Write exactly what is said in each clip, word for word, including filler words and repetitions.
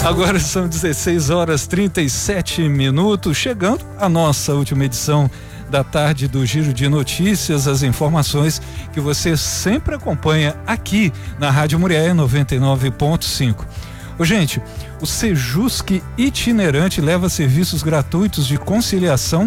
Agora são dezesseis horas trinta e sete minutos, chegando a nossa última edição da tarde do Giro de Notícias, as informações que você sempre acompanha aqui na Rádio Muriaé noventa e nove ponto cinco. Ô, gente, o Sejusc itinerante leva serviços gratuitos de conciliação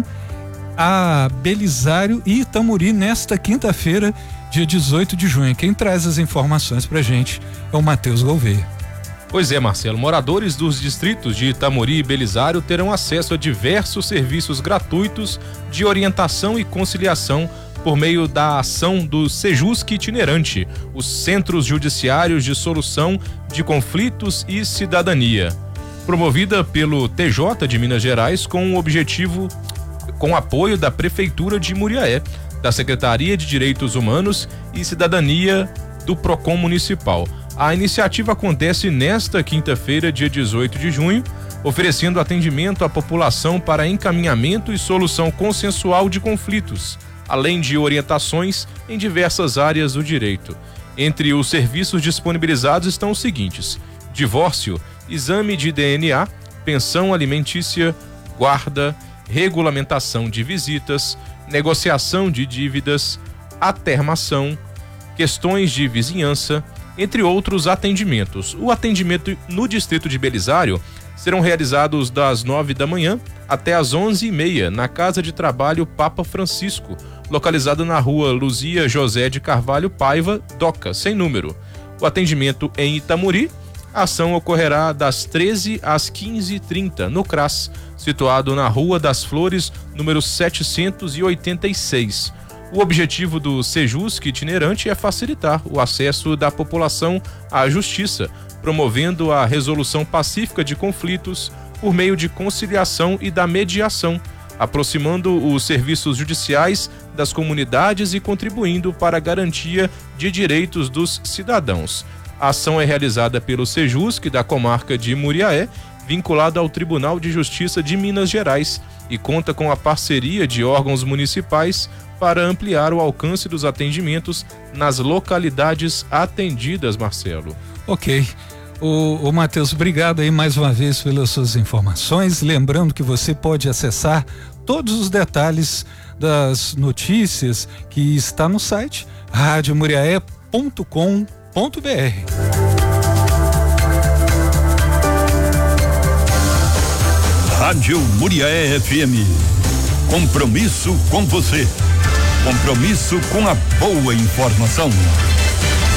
a Belisário e Itamuri nesta quinta-feira, dia dezoito de junho. Quem traz as informações pra gente é o Matheus Gouveia. Pois é, Marcelo, moradores dos distritos de Itamuri e Belisário terão acesso a diversos serviços gratuitos de orientação e conciliação por meio da ação do Sejusc itinerante, os Centros Judiciários de Solução de Conflitos e Cidadania, promovida pelo T J de Minas Gerais com o objetivo, com apoio da Prefeitura de Muriaé, da Secretaria de Direitos Humanos e Cidadania do Procon Municipal. A iniciativa acontece nesta quinta-feira, dia dezoito de junho, oferecendo atendimento à população para encaminhamento e solução consensual de conflitos, além de orientações em diversas áreas do direito. Entre os serviços disponibilizados estão os seguintes: divórcio, exame de D N A, pensão alimentícia, guarda, regulamentação de visitas, negociação de dívidas, atermação, questões de vizinhança, entre outros atendimentos. O atendimento no distrito de Belisário serão realizados das nove da manhã até às onze e meia na Casa de Trabalho Papa Francisco, localizada na rua Luzia José de Carvalho Paiva, Doca, sem número. O atendimento em Itamuri, a ação ocorrerá das treze às quinze e trinta no CRAS, situado na Rua das Flores, número setecentos e oitenta e seis. O objetivo do Sejusc itinerante é facilitar o acesso da população à justiça, promovendo a resolução pacífica de conflitos por meio de conciliação e da mediação, aproximando os serviços judiciais das comunidades e contribuindo para a garantia de direitos dos cidadãos. A ação é realizada pelo Sejusc da comarca de Muriaé, vinculada ao Tribunal de Justiça de Minas Gerais, e conta com a parceria de órgãos municipais para ampliar o alcance dos atendimentos nas localidades atendidas, Marcelo. Ok. O, o Matheus, obrigado aí mais uma vez pelas suas informações. Lembrando que você pode acessar todos os detalhes das notícias que está no site rádio muriaé ponto com ponto br. Rádio Muriaé F M. Compromisso com você. Compromisso com a boa informação.